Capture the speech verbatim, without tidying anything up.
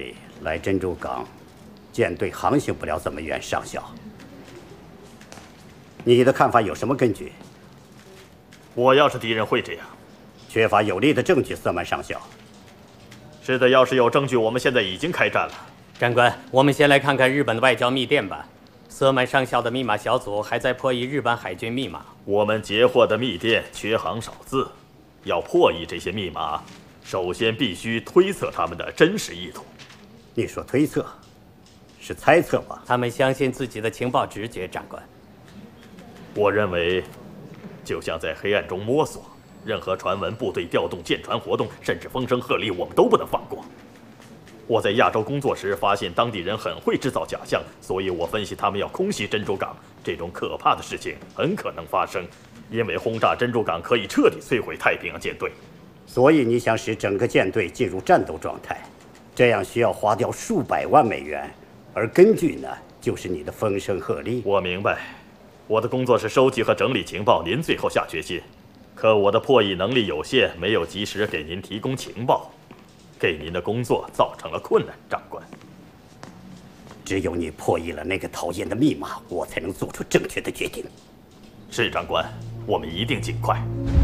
里来珍珠港，舰队航行不了这么远，上校。你的看法有什么根据？ 我要是敌人会这样。 缺乏有力的证据，瑟曼上校。 是的，要是有证据，我们现在已经开战了。 长官，我们先来看看日本的外交密电吧。瑟曼上校的密码小组还在破译日本海军密码。 我们截获的密电缺行少字，要破译这些密码，首先必须推测他们的真实意图。 你说推测，是猜测吧？ 他们相信自己的情报直觉，长官。 我认为，就像在黑暗中摸索。任何传闻、部队调动、舰船活动，甚至风声鹤唳，我们都不能放过。我在亚洲工作时发现，当地人很会制造假象，所以我分析他们要空袭珍珠港，这种可怕的事情很可能发生，因为轰炸珍珠港可以彻底摧毁太平洋舰队。 所以你想使整个舰队进入战斗状态，这样需要花掉数百万美元，而根据呢，就是你的风声鹤唳。 我明白，我的工作是收集和整理情报，您最后下决心。可我的破译能力有限，没有及时给您提供情报，给您的工作造成了困难，长官。 只有你破译了那个讨厌的密码，我才能做出正确的决定。 是，长官，我们一定尽快。